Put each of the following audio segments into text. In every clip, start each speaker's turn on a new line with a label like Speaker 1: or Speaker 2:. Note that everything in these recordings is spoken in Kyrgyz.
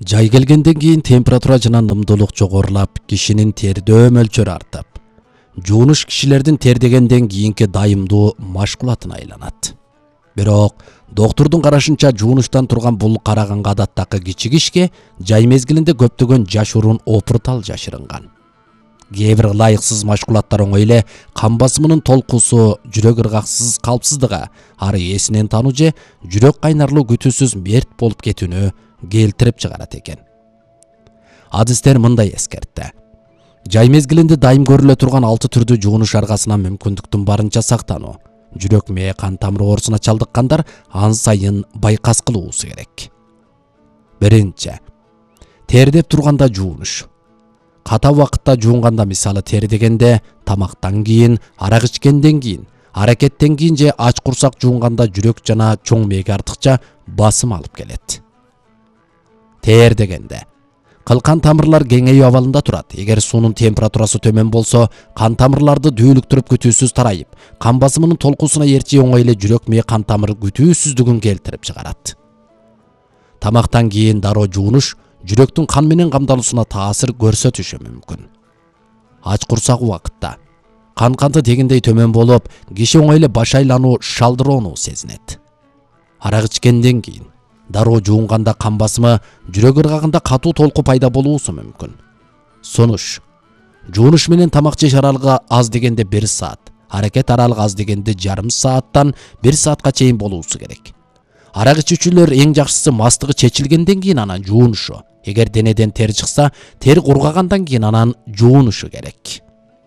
Speaker 1: Жай келгенден кийин температура жана нымдуулук жогорулап, кишинин тердөө мөлчөрү артып, жуунуш кишилердин тердегенден кийинки дайымдуу машкулатына айланат. Бирок доктурдун карашынча жуунуштан турган бул караганга адаттагы кичик ишке жай мезгилинде көптөгөн жаш урун опуртал жашырынган. Кээ бир ылайыксыз машкулаттар оңой эле кан басымынын толкуусу, жүрөк ыргаксыз калпсыздыгы, ары эсинен таануу же жүрөк кайнарлуу күтүүсүз мерт болуп кетүүнү келтирип чыгарат экен. Адистер мындай эскертти. Жай мезгилинде дайым көрүлө турган 6 түрдүү жуунуш аргасынан мүмкүндүктүн барынча сактануу. Жүрөк мээ кан тамыр оорусуна чалдыккандар ан сайын байкас кылуусу керек. Биринчи, тердеп турганда жуунуш. Ката убакытта жуунганда, мисалы тердегенде, тамактан кийин, арак ичкенден кийин, аракеттен кийин же ач курсак жуунганда жүрөк жана чоң мээге артыкча басым алып келет. Тердегенде кылкан тамырлар кеңейүү абалында турат. Эгер суунун температурасы төмөн болсо, кан тамырларды дүүлүктүрүп күтүүсүз тарайып, кан басымынын толкуусуна эрчи оңой эле жүрөк мээ кан тамыр күтүүсүздүгүн келтирип чыгарат. Тамактан кийин дароо жуунуш жүрөктүн кан менен камдалуусуна таасир көрсөтүшү мүмкүн. Ач курсак убакытта кан канты дегендей төмөн болуп, киши оңой эле баш айлануу, шалдыроону сезинет. Арак ичкенден кийин дароо жуунганда кан басымы, жүрөк ыргагында катуу толку пайда болуусу мүмкүн. Сунуш: жуунуш менен тамак жеш аралыгы аз дегенде 1 саат, аракет аралыгы аз дегенде жарым сааттан 1 саатка чейин болуусу керек. Арак ичүүчүлөр эң жакшысы мастыгы чечилгенден кийин анан жуунушу. Эгер денеден тер чыкса, тер кургагандан кийин анан жуунушу керек.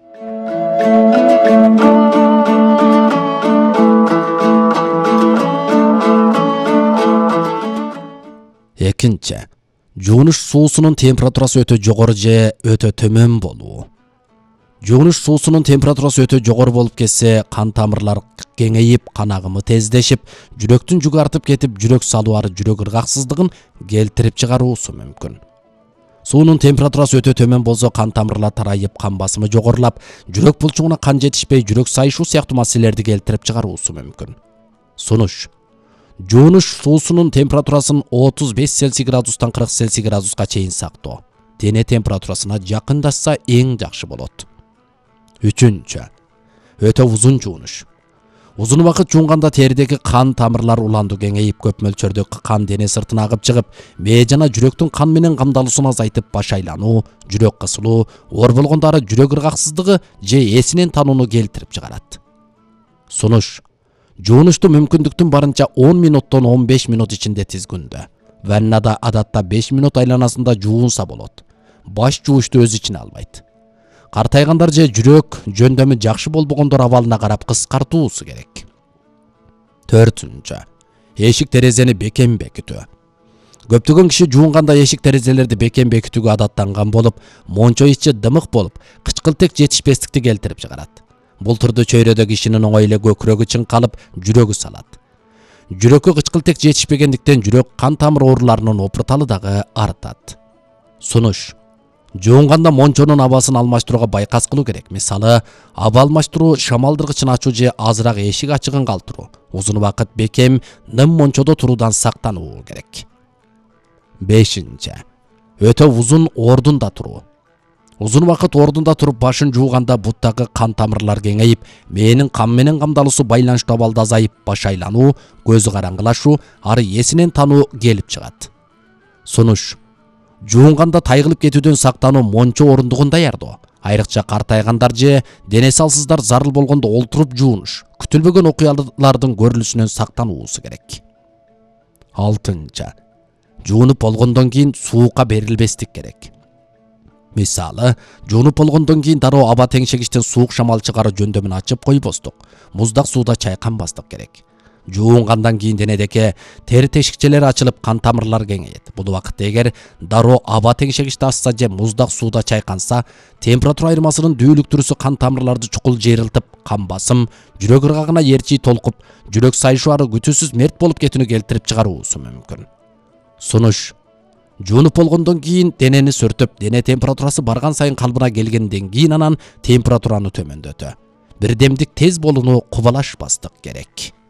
Speaker 1: Экинчи, жуунуш суусунун температурасы өтө жогору же өтө төмөн болуу. Жуунуш суусунун температурасы өтө жогору болуп кетсе, кан тамырлар кеңейип, кан агымы тездешип, жүрөктүн жүгү артып кетип, жүрөк салуу ары жүрөк ыргаксыздыгын келтирип чыгаруусу мүмкүн. Суунун температурасы өтө төмөн болсо, кан тамырлар тарайып, кан басымы жогорулап, жүрөк булчугуна кан жетишпей, жүрөк сайышуу сыяктуу маселелерди келтирип чыгаруусу мүмкүн. Сунуш: жуунуш суусунун температурасын 35 Цельсий градустан 40 Цельсий градуска чейин сактоо. Дене температурасына жакындашса эң жакшы болот. Үчүнчү, өтө узун жуунуш. Узун убакыт жуунганда тердеги кан тамырлар уланду кеңейип, көп мөлчөрдө кан дене сыртына агып чыгып, мээ жана жүрөктүн кан менен камдалуусун азайтып, баш айлануу, жүрөк кысылуу, оор болгондо ары жүрөк ыргаксыздыгы же эсинен таанууну келтирип чыгарат. Сунуш: жуунушту мүмкүндүктүн барынча 10 минуттон 15 минут ичинде тизгүндө. Ваннада адатта 5 минут айланасында жуунса болот. Баш жуушту өз ичине албайт. Картайгандар же жүрөк жөндөмү жакшы болбогондор абалына карап кыскартуусу керек. Төртүнчү, эшик терезени бекем бекитүү. Көптөгөн киши жуунганда эшик терезелерди бекем бекитүүгө адаттанган болуп, мончо ичи дымык болуп, кычкылтек жетишпестикти келтирип чыгарат. Бул түрдө чөйрөдө кишинин оңой эле көкүрөгү чыңкалып, жүрөгү салат. Жүрөккө кычкылтек жетишпегендиктен жүрөк кан тамыр ооруларынын опурталы дагы артат. Сунуш: жуунганда мончонун абасын алмаштырууга байкас кылуу керек. Мисалы, аба алмаштыруу, шамалдыргычын ачуу же азыраак эшик ачыгын калтыруу. Узун убакыт бекем, ным мончодо туруудан сактануу керек. Бешинчи, өтө узун ордунда туруу. Узун убакыт ордунда туруп башын жууганда буттагы кан тамырлар кеңейип, мээнин кан менен камдалуусу байланыштуу абалда азайып, баш айлануу, көзү караңгылашуу, ары эсинен таануу келип чыгат. Сунуш: жуунганда тайгылып кетүүдөн сактануу, мончо орундугун даярдоо. Айрыкча картайгандар же денеси алсыздар зарыл болгондо олтуруп жуунуш, күтүлбөгөн окуялардын көрүлүшүнөн сактануусу керек. Алтынчы, жуунуп болгондон кийин суукка берилбестик керек. Мисалы, жуунуп болгондон кийин дароо аба теңшегичтен суук шамал чыгаруу жөндөмүн ачып койбостук. Муздак сууда чайканбастык керек. Жуунгандан кийин денедеги тери тешикчелери ачылып, кан тамырлар кеңейет. Бул убакытта эгер дароо аба теңшегичти ачса же муздак сууда чайканса, температура айырмасынын дүүлүктүрүүсү кан тамырларды чукул жыйрылтып, кан басым, жүрөк ыргагына эрчи толкуп, жүрөк сайышуу ары күтүүсүз мерт болуп кетүүнү келтирип чыгаруусу мүмкүн. Сунуш: жуунуп болгондон кийин денени сүртүп, дене температурасы барган сайын калыбына келгенден кийин анан температураны төмөндөтө. Бирдемдик тез болууну кубалашпастык керек.